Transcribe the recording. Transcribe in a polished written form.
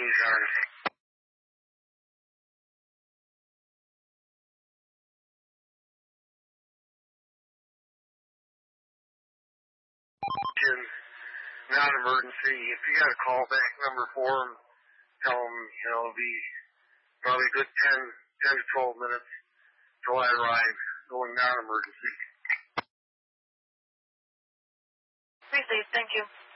Anytime. Non-emergency. If you got a callback number for them, tell them, it'll be probably a good 10 to 12 minutes till I arrive, going non-emergency. Received. Thank you.